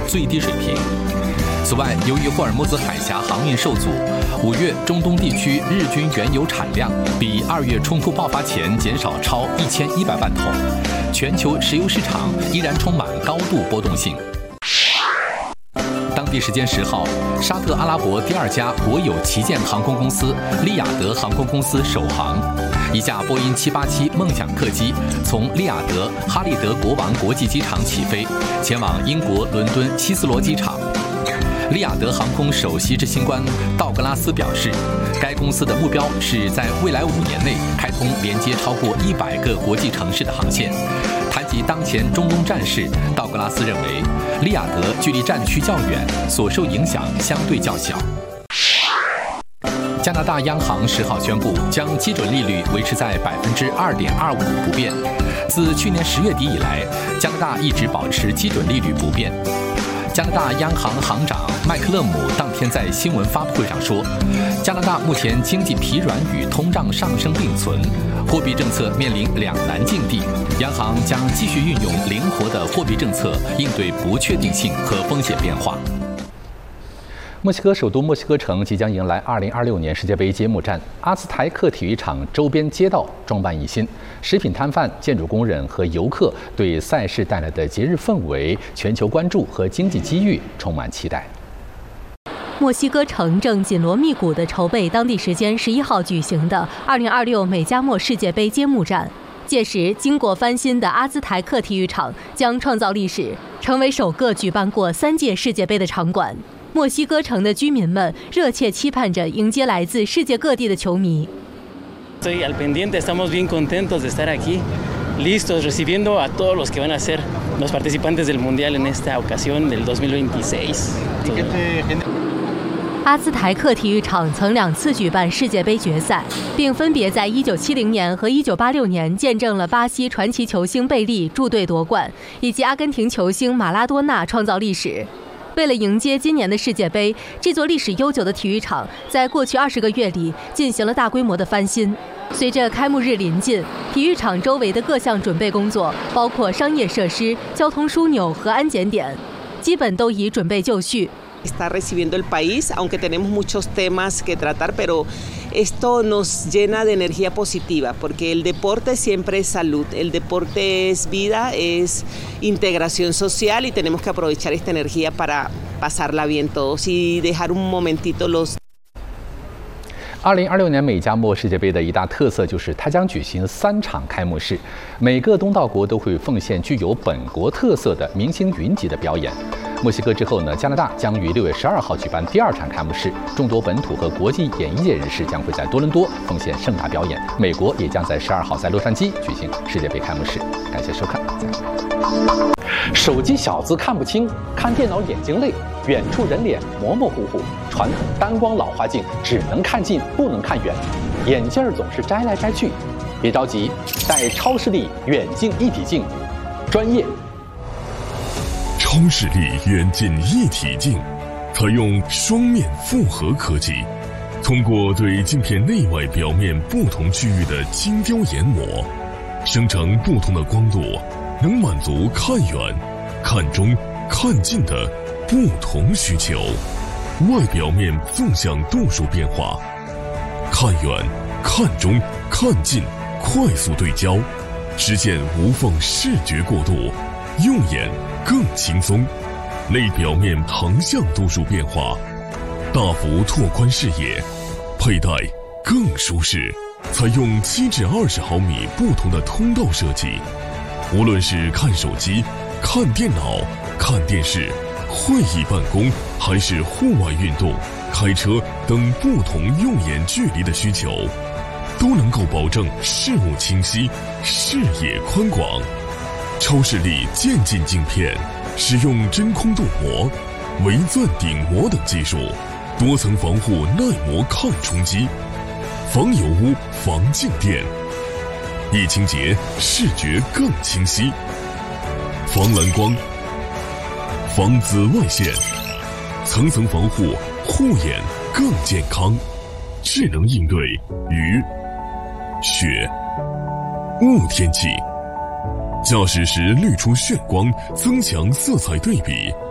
最低水平。此外，由于霍尔木兹海峡航运受阻，5月中东地区日均原油产量比2月冲突爆发前减少超1100万桶，全球石油市场依然充满高度波动性。当地时间10号，沙特阿拉伯第2家国有旗舰航空公司利雅得航空公司首航，一架波音787梦想客机从利雅得哈利德国王国际机场起飞，前往英国伦敦希斯罗机场。利雅得航空首席执行官道格拉斯表示，该公司的目标是在未来5年内开通连接超过100个国际城市的航线。谈及当前中东战事，道格拉斯认为，利雅得距离战区较远，所受影响相对较小。加拿大央行10号宣布，将基准利率维持在2.25%不变。自去年10月底以来，加拿大一直保持基准利率不变。加拿大央行行长麦克勒姆当天在新闻发布会上说，加拿大目前经济疲软与通胀上升并存，货币政策面临两难境地，央行将继续运用灵活的货币政策应对不确定性和风险变化。 墨西哥首都墨西哥城即将迎来2026年世界杯揭幕战，阿兹台克体育场周边街道装扮一新，食品摊贩、建筑工人和游客对赛事带来的节日氛围、全球关注和经济机遇充满期待。 墨西哥城正紧锣密鼓地筹备当地时间11号举行的2026美加墨世界杯揭幕战。届时，经过翻新的阿兹台克体育场将创造历史，成为首个举办过3届世界杯的场馆。墨西哥城的居民们热切期盼着迎接来自世界各地的球迷。 Estoy al pendiente, estamos bien contentos de estar aquí, listos recibiendo a todos los que van a ser los participantes del mundial en esta ocasión del 2026. 阿兹台克体育场曾2次举办世界杯决赛，并分别在1970年和1986年见证了巴西传奇球星贝利驻队夺冠，以及阿根廷球星马拉多纳创造历史。为了迎接今年的世界杯，这座历史悠久的体育场在过去20个月里进行了大规模的翻新。随着开幕日临近，体育场周围的各项准备工作，包括商业设施、交通枢纽和安检点，基本都已准备就绪。 Está recibiendo el país, aunque tenemos muchos temas que tratar, pero esto nos llena de energía positiva, porque el deporte siempre es salud, el deporte es vida, es integración social y tenemos que aprovechar esta energía para pasarla bien todos y dejar un momentito los。 2026年美加墨世界杯的一大特色就是它将举行3场开幕式，每个东道国都会奉献具有本国特色的明星云集的表演。墨西哥之后呢，加拿大将于6月12号举办第2场开幕式，众多本土和国际演艺界人士将会在多伦多奉献盛大表演。美国也将在12号在洛杉矶举行世界杯开幕式。感谢收看，再会。手机小字看不清，看电脑眼睛累，远处人脸模模糊糊，传统单光老花镜只能看近不能看远，眼镜总是摘来摘去。别着急，戴超视力远近一体镜，专业。 超视力远近一体镜采用双面复合科技，通过对镜片内外表面不同区域的精雕研磨，生成不同的光度，能满足看远、看中、看近的不同需求。外表面纵向度数变化，看远、看中、看近快速对焦，实现无缝视觉过渡，用眼更轻松。内表面横向度数变化，大幅拓宽视野，佩戴更舒适。采用7至20毫米不同的通道设计，无论是看手机、看电脑、看电视、会议办公，还是户外运动、开车等不同用眼距离的需求，都能够保证视物清晰、视野宽广。超视力渐进镜片使用真空镀膜、微钻顶膜等技术，多层防护耐磨抗冲击，防油污、防静电，一清洁视觉更清晰，防蓝光、防紫外线，层层防护，护眼更健康，智能应对雨、雪、雾天气。驾驶时滤出眩光，增强色彩对比，